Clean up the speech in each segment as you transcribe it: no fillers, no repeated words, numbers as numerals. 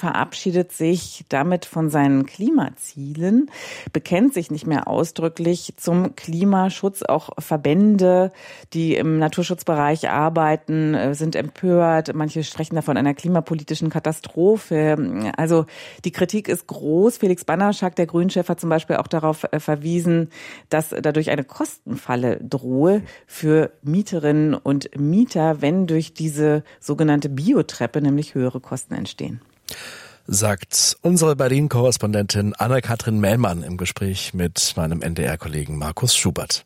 verabschiedet sich damit von seinen Klimazielen, bekennt sich nicht mehr ausdrücklich zum Klimaschutz. Auch Verbände, die im Naturschutzbereich arbeiten, sind empört. Manche sprechen davon einer klimapolitischen Katastrophe. Also die Kritik ist groß. Felix Bannerschak, der Grünchef, hat zum Beispiel auch darauf verwiesen, dass dadurch eine Kostenfalle drohe für Mieterinnen und Mieter, wenn durch diese sogenannte Biotreppe nämlich höhere Kosten entstehen. Sagt unsere Berlin-Korrespondentin Anne-Kathrin Mählmann im Gespräch mit meinem NDR-Kollegen Markus Schubert.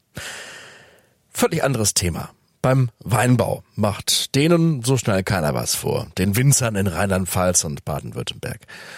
Völlig anderes Thema. Beim Weinbau macht denen so schnell keiner was vor. Den Winzern in Rheinland-Pfalz und Baden-Württemberg.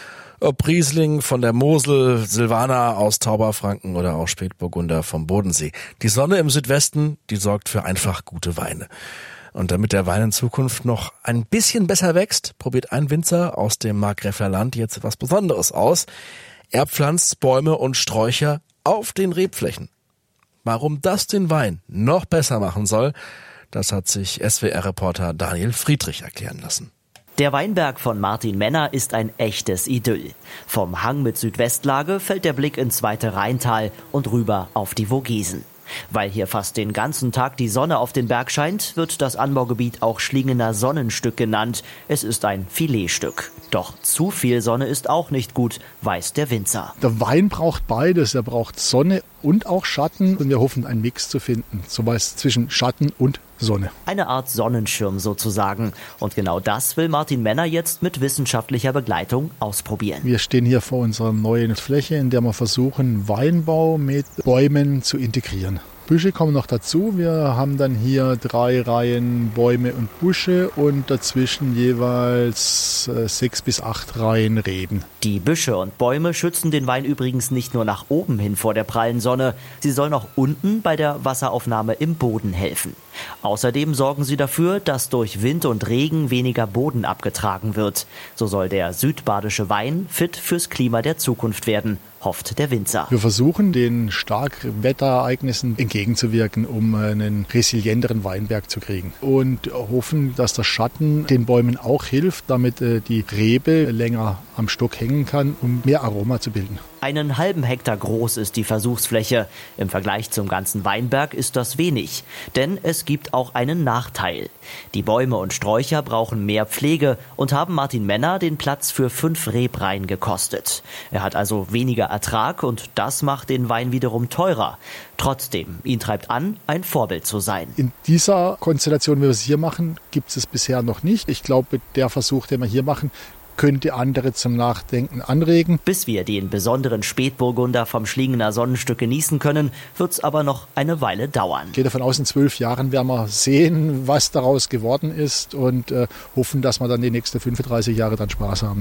Ob Riesling von der Mosel, Silvaner aus Tauberfranken oder auch Spätburgunder vom Bodensee. Die Sonne im Südwesten, die sorgt für einfach gute Weine. Und damit der Wein in Zukunft noch ein bisschen besser wächst, probiert ein Winzer aus dem Markgräfler Land jetzt etwas Besonderes aus. Er pflanzt Bäume und Sträucher auf den Rebflächen. Warum das den Wein noch besser machen soll, das hat sich SWR-Reporter Daniel Friedrich erklären lassen. Der Weinberg von Martin Menner ist ein echtes Idyll. Vom Hang mit Südwestlage fällt der Blick ins weite Rheintal und rüber auf die Vogesen. Weil hier fast den ganzen Tag die Sonne auf den Berg scheint, wird das Anbaugebiet auch Schlingener Sonnenstück genannt. Es ist ein Filetstück. Doch zu viel Sonne ist auch nicht gut, weiß der Winzer. Der Wein braucht beides. Er braucht Sonne und auch Schatten. Und wir hoffen, einen Mix zu finden. So was zwischen Schatten und Sonne. Eine Art Sonnenschirm sozusagen. Und genau das will Martin Menner jetzt mit wissenschaftlicher Begleitung ausprobieren. Wir stehen hier vor unserer neuen Fläche, in der wir versuchen, Weinbau mit Bäumen zu integrieren. Büsche kommen noch dazu. Wir haben dann hier 3 Reihen Bäume und Busche und dazwischen jeweils 6 bis 8 Reihen Reben. Die Büsche und Bäume schützen den Wein übrigens nicht nur nach oben hin vor der prallen Sonne. Sie sollen auch unten bei der Wasseraufnahme im Boden helfen. Außerdem sorgen sie dafür, dass durch Wind und Regen weniger Boden abgetragen wird. So soll der südbadische Wein fit fürs Klima der Zukunft werden, hofft der Winzer. Wir versuchen, den Starkwetterereignissen entgegenzuwirken, um einen resilienteren Weinberg zu kriegen. Und hoffen, dass der Schatten den Bäumen auch hilft, damit die Rebe länger am Stock hängen kann, um mehr Aroma zu bilden. Einen halben Hektar groß ist die Versuchsfläche. Im Vergleich zum ganzen Weinberg ist das wenig. Denn es gibt auch einen Nachteil. Die Bäume und Sträucher brauchen mehr Pflege und haben Martin Menner den Platz für 5 Rebreihen gekostet. Er hat also weniger Ertrag und das macht den Wein wiederum teurer. Trotzdem, ihn treibt an, ein Vorbild zu sein. In dieser Konstellation, wie wir es hier machen, gibt es bisher noch nicht. Ich glaube, der Versuch, den wir hier machen, könnte andere zum Nachdenken anregen. Bis wir den besonderen Spätburgunder vom Schlingener Sonnenstück genießen können, wird's aber noch eine Weile dauern. Ich gehe davon aus, in 12 Jahren werden wir sehen, was daraus geworden ist und hoffen, dass wir dann die nächsten 35 Jahre dann Spaß haben.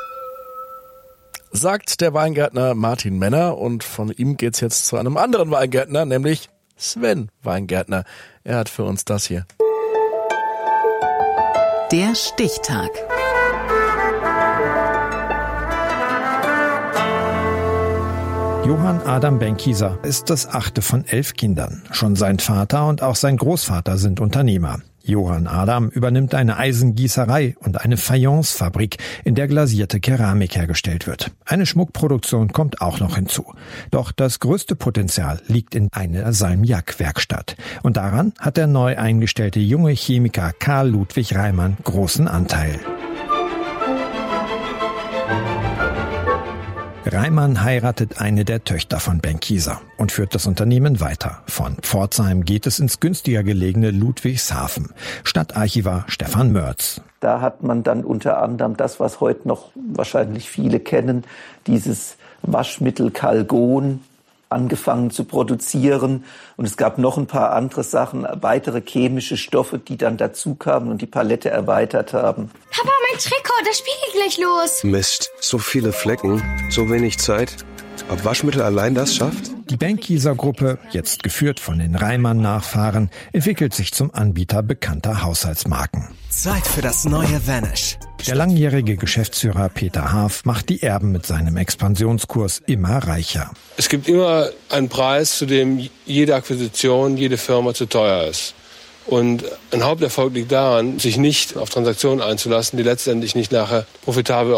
Sagt der Weingärtner Martin Menner, und von ihm geht's jetzt zu einem anderen Weingärtner, nämlich Sven Weingärtner. Er hat für uns das hier. Der Stichtag. Johann Adam Benckiser ist das 8. von 11 Kindern. Schon sein Vater und auch sein Großvater sind Unternehmer. Johann Adam übernimmt eine Eisengießerei und eine Fayencefabrik, in der glasierte Keramik hergestellt wird. Eine Schmuckproduktion kommt auch noch hinzu. Doch das größte Potenzial liegt in einer Salmiak-Werkstatt. Und daran hat der neu eingestellte junge Chemiker Karl Ludwig Reimann großen Anteil. Reimann heiratet eine der Töchter von Benckiser und führt das Unternehmen weiter. Von Pforzheim geht es ins günstiger gelegene Ludwigshafen. Stadtarchivar Stefan Mörz. Da hat man dann unter anderem das, was heute noch wahrscheinlich viele kennen, dieses Waschmittel Calgon angefangen zu produzieren. Und es gab noch ein paar andere Sachen, weitere chemische Stoffe, die dann dazu kamen und die Palette erweitert haben. Papa, mein Trikot, das Spiel geht gleich los. Mist, so viele Flecken, so wenig Zeit. Ob Waschmittel allein das schafft? Die Benckiser-Gruppe, jetzt geführt von den Reimann-Nachfahren, entwickelt sich zum Anbieter bekannter Haushaltsmarken. Zeit für das neue Vanish. Der langjährige Geschäftsführer Peter Haaf macht die Erben mit seinem Expansionskurs immer reicher. Es gibt immer einen Preis, zu dem jede Akquisition, jede Firma zu teuer ist. Und ein Haupterfolg liegt daran, sich nicht auf Transaktionen einzulassen, die letztendlich nicht nachher profitabel